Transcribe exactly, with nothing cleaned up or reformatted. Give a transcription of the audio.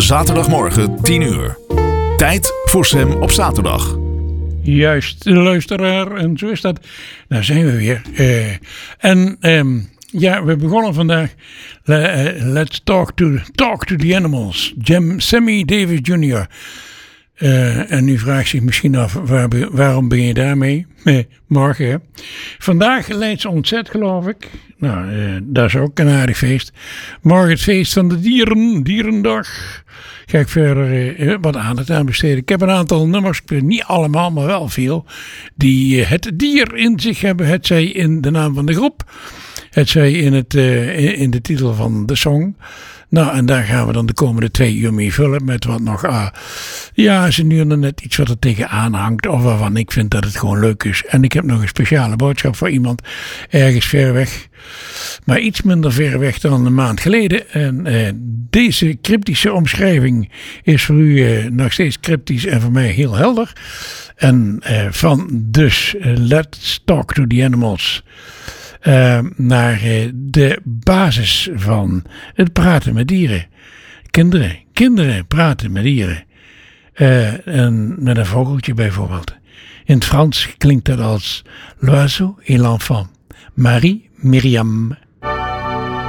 Zaterdagmorgen tien uur. Tijd voor Sam op zaterdag. Juist, luisteraar. En zo is dat. Daar zijn we weer. Uh, en um, ja, we begonnen vandaag. Uh, let's talk to, talk to the Animals. Jam, Sammy Davis junior Uh, en u vraagt zich misschien af, waar, waarom ben je daarmee? Nee, morgen hè. Vandaag Leids Ontzet, geloof ik. Nou, uh, dat is ook een aardig feest. Morgen het feest van de dieren, dierendag. Ga ik verder uh, wat aandacht aan besteden. Ik heb een aantal nummers, ik weet niet allemaal, maar wel veel. Die uh, het dier in zich hebben. Het zij in de naam van de groep. Het zij in, het, uh, in de titel van de song. Nou, en daar gaan we dan de komende twee uur mee vullen met wat nog, uh, ja, ze nu net iets wat er tegenaan hangt of waarvan ik vind dat het gewoon leuk is. En ik heb nog een speciale boodschap voor iemand ergens ver weg, maar iets minder ver weg dan een maand geleden. En uh, deze cryptische omschrijving is voor u uh, nog steeds cryptisch en voor mij heel helder. En uh, van dus uh, Let's Talk to the Animals. Uh, naar uh, de basis van het praten met dieren. Kinderen, kinderen praten met dieren. Uh, en met een vogeltje bijvoorbeeld. In het Frans klinkt dat als l'oiseau et l'enfant. Marie Myriam.